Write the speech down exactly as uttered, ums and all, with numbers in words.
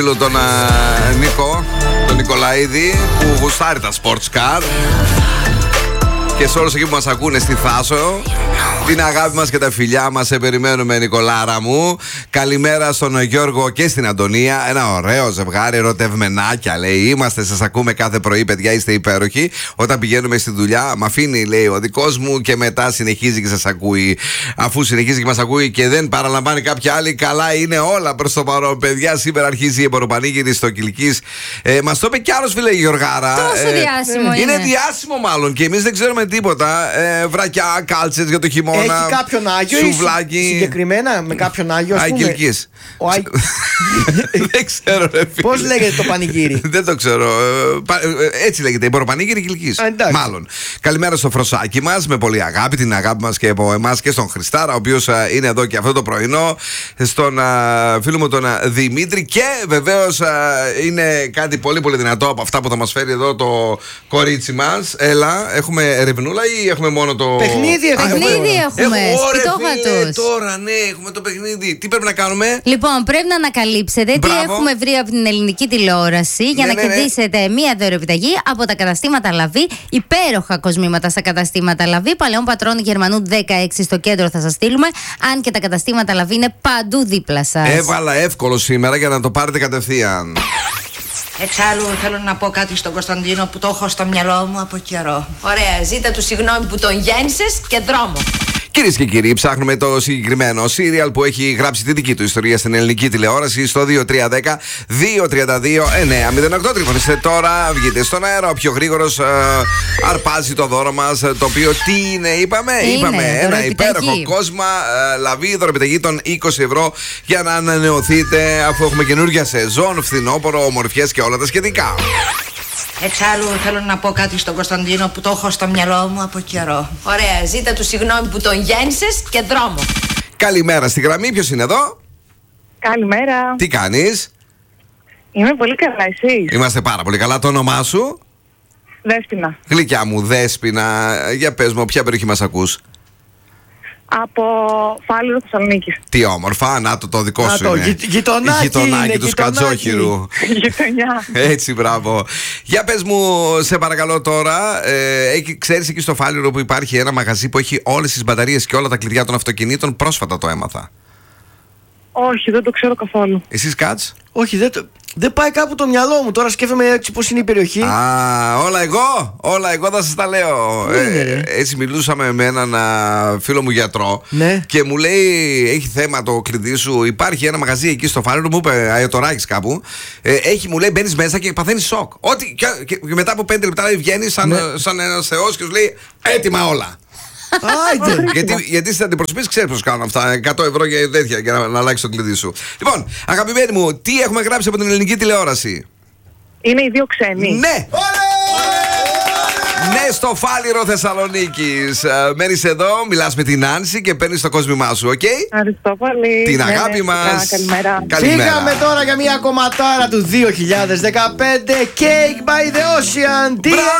Τον uh, Νίκο, τον Νικολαίδη, που γουστάρει τα sports car. Και σε όλους εκεί που μας ακούνε στη Θάσο, την αγάπη μας και τα φιλιά μας σε περιμένουμε, Νικολάρα μου. Καλημέρα στον Γιώργο και στην Αντωνία. Ένα ωραίο ζευγάρι, ερωτευμενάκια, λέει. Είμαστε, σας ακούμε κάθε πρωί, παιδιά, είστε υπέροχοι. Όταν πηγαίνουμε στη δουλειά, μ' αφήνει, λέει, ο δικός μου και μετά συνεχίζει και σας ακούει. Αφού συνεχίζει και μας ακούει και δεν παραλαμβάνει κάποια άλλη, καλά είναι όλα προς το παρόν, παιδιά. Σήμερα αρχίζει η εμποροπανήγυρη στο Κιλκής. Ε, μας το είπε κι άλλος, φίλε Γιωργάρα. Τόσο ε, διάσημο είναι. Είναι διάσημο, μάλλον, και εμείς δεν ξέρουμε τίποτα. Ε, βρακιά, κάλτσες για το χειμώνα. Έχει κάποιον Άγιο, σουβλάκι. Συγκεκριμένα με κάποιον Άγιο, ας πούμε. Αγγελικής. Ο Άγ... Δεν ξέρω, ρε φίλε. Πώς λέγεται το πανηγύρι? Δεν το ξέρω. Έτσι λέγεται, η εμποροπανήγυρη Κιλκής. Μάλλον. Καλημέρα στο Φροσάκι μας, με πολύ αγάπη, την αγάπη μας και από εμάς και στον Χριστάρα, ο οποίος είναι εδώ και αυτό το πρωινό. Στον φίλο μου τον Δημήτρη. Και βεβαίως είναι κάτι πολύ πολύ δυνατό από αυτά που θα μας φέρει εδώ το κορίτσι μας. Έλα, έχουμε ερευνούλα ή έχουμε μόνο το. Παιχνίδι έχουμε. Παιχνίδι έχουμε. Έχουμε. Τώρα, ναι, έχουμε το παιχνίδι. Τι πρέπει να κάνουμε? Λοιπόν, πρέπει να ανακαλύψετε Μπράβο. τι έχουμε βρει από την ελληνική τηλεόραση για Ναι, να ναι, ναι. κερδίσετε μία δωροεπιταγή από τα καταστήματα Λαβή. Υπέροχα κοσμήματα στα καταστήματα Λαβή. Παλαιών Πατρών Γερμανού δεκαέξι στο κέντρο θα σας στείλουμε. Αν και τα καταστήματα Λαβή είναι παντού δίπλα σας. Έβαλα εύκολο σήμερα για να το πάρετε κατευθείαν. Εξάλλου θέλω να πω κάτι στον Κωνσταντίνο που το έχω στο μυαλό μου από καιρό. Ωραία, ζήτα του συγγνώμη που τον γέννησες και δρόμο. Κυρίες και κύριοι, ψάχνουμε το συγκεκριμένο σύριαλ που έχει γράψει τη δική του ιστορία στην ελληνική τηλεόραση στο δύο τρία ένα μηδέν δύο τρία δύο εννιά μηδέν οκτώ. Τηλεφωνήστε τώρα, βγείτε στον αέρα. Ο πιο γρήγορος ε, αρπάζει το δώρο μας. Το οποίο τι είναι, είπαμε, είναι, είπαμε ένα δωροεπιταγή. υπέροχο κόσμα ε, Λαβή, δωροεπιταγή των είκοσι ευρώ για να ανανεωθείτε, αφού έχουμε καινούργια σεζόν, φθινόπωρο, ομορφιές και όλα τα σχετικά. Εξάλλου θέλω να πω κάτι στον Κωνσταντίνο που το έχω στο μυαλό μου από καιρό. Ωραία, ζήτα του συγγνώμη που τον γέννησες και δρόμο. Καλημέρα στη γραμμή, ποιος είναι εδώ? Καλημέρα. Τι κάνεις? Είμαι πολύ καλά, εσείς? Είμαστε πάρα πολύ καλά. Το όνομά σου? Δέσποινα. Γλυκιά μου, Δέσποινα. Για πες μου, ποια περιοχή μας ακούς? Από Φάληρο, Θεσσαλονίκης. Τι όμορφα, να το, το δικό Να σου το, είναι. γει- γειτονάκι Γειτονάκι είναι, του γειτονάκι. Σκατζόχυρου. Γειτονιά. Έτσι, μπράβο. Για πες μου, σε παρακαλώ τώρα, ε, έχει- ξέρεις εκεί στο Φάληρο που υπάρχει ένα μαγαζί που έχει όλες τις μπαταρίες και όλα τα κλειδιά των αυτοκινήτων? Πρόσφατα το έμαθα. Όχι, δεν το ξέρω καθόλου. Εσείς Κάτς? Όχι, δεν, το, δεν πάει κάπου το μυαλό μου. Τώρα σκέφτομαι έτσι πώς είναι η περιοχή. Α, όλα εγώ, όλα εγώ θα σας τα λέω. Ναι, ναι, ναι. Έτσι μιλούσαμε με έναν α, φίλο μου γιατρό, Ναι. και μου λέει, έχει θέμα το κλειδί σου, υπάρχει ένα μαγαζί εκεί στο Φάληρο, μου είπε Αιωτοράκης κάπου, ε, έχει, μου λέει, μπαίνεις μέσα και παθαίνεις σοκ. Ό,τι, και, και μετά από πέντε λεπτά βγαίνεις σαν, Ναι. σαν ένας θεός και σου λέει έτοιμα όλα. Άιντε. γιατί, γιατί στην αντιπροσωπή ξέρει πώ κάνουν αυτά. εκατό ευρώ και τέτοια για να, να αλλάξει το κλειδί σου. Λοιπόν, αγαπημένοι μου, τι έχουμε γράψει από την ελληνική τηλεόραση? Είναι οι δύο ξένοι. Ναι! Ναι, στο Φάληρο Θεσσαλονίκης. Ε, μένεις εδώ, μιλάς με την Άνση και παίρνεις το κόσμημά σου, οκ? Ευχαριστώ πολύ. Την Ναι, ναι, αγάπη φυσικά. μας. Καλημέρα. Καλημέρα. Φύγαμε τώρα για μια κομματάρα του δύο χιλιάδες δεκαπέντε. Cake by the Ocean. Τι Μπράβο!